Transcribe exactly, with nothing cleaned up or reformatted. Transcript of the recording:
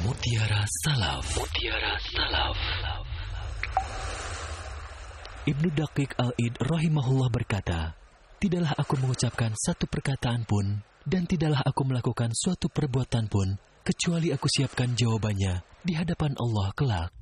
Mutiara Salaf. Mutiara Salaf. Ibnu Daqiq Al-Id rahimahullah berkata, tidaklah aku mengucapkan satu perkataan pun dan tidaklah aku melakukan suatu perbuatan pun kecuali aku siapkan jawabannya di hadapan Allah kelak.